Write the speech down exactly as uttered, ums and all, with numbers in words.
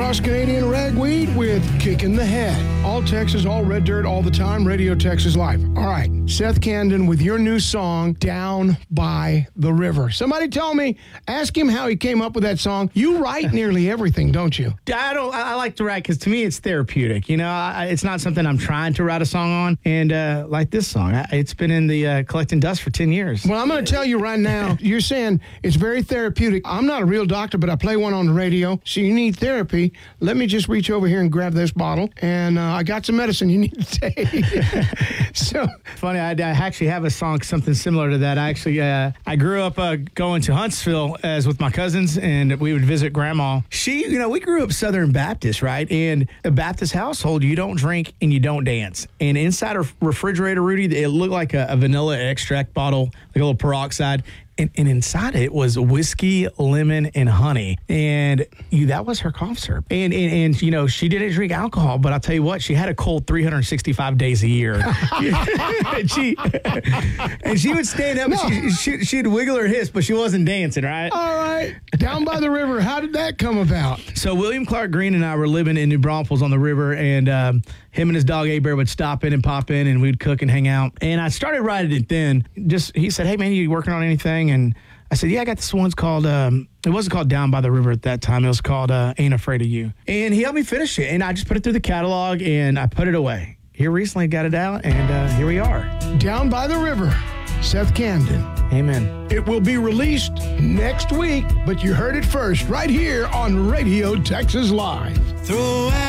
Cross Canadian Ragweed with Kicking the Head. All Texas, all red dirt, all the time. Radio Texas Live. All right, Seth Camden with your new song, Down by the River. Somebody tell me, ask him how he came up with that song. You write nearly everything, don't you? I don't. I like to write because to me it's therapeutic. You know, I, it's not something I'm trying to write a song on. And uh, like this song, I, it's been in the uh, collecting dust for ten years. Well, I'm going to tell you right now, you're saying it's very therapeutic. I'm not a real doctor, but I play one on the radio. So you need therapy. Let me just reach over here and grab this bottle. And uh, I got some medicine you need to take. So funny, I, I actually have a song, something similar to that. I actually, uh, I grew up uh, going to Huntsville as with my cousins, and we would visit grandma. She, you know, we grew up Southern Baptist, right? And a Baptist household, you don't drink and you don't dance. And inside a refrigerator, Rudy, it looked like a, a vanilla extract bottle, like a little peroxide. And, and inside it was whiskey, lemon, and honey. And you, that was her cough syrup. And, and, and, you know, she didn't drink alcohol, but I'll tell you what, she had a cold three hundred sixty-five days a year. and, she, and she would stand up, no. and she, she, she'd wiggle her hips, but she wasn't dancing, right? All right. Down by the river, how did that come about? So William Clark Green and I were living in New Braunfels on the river, and um, him and his dog A-Bear would stop in and pop in, and we'd cook and hang out. And I started writing it then. Just, he said, hey, man, you working on anything? And I said, yeah, I got this one's called, um, it wasn't called Down by the River at that time. It was called uh, Ain't Afraid of You. And he helped me finish it. And I just put it through the catalog and I put it away. Here recently got it out, and uh, here we are. Down by the River, Seth Camden. Amen. It will be released next week, but you heard it first right here on Radio Texas Live. Throw